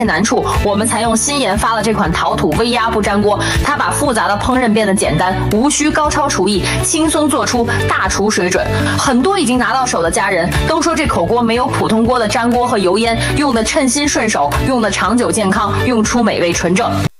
难处，我们采用新研发了这款陶土微压布粘锅，它把复杂的烹饪变得简单，无需高超厨艺，轻松做出大厨水准。很多已经拿到手的家人都说这口锅没有普通锅的粘锅和油烟，用的称心顺手，用的长久健康，用出美味纯正。